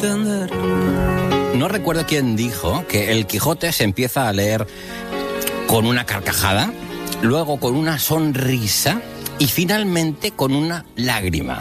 entender. No recuerdo quién dijo que el Quijote se empieza a leer con una carcajada, luego con una sonrisa y finalmente con una lágrima.